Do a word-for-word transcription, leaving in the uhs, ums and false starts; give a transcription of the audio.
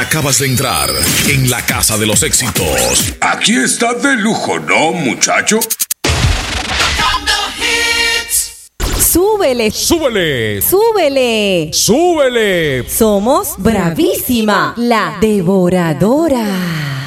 Acabas de entrar en la casa de los éxitos. Aquí está de lujo, ¿no, muchacho? Súbele, súbele, súbele, súbele. Somos Bravísima, la devoradora.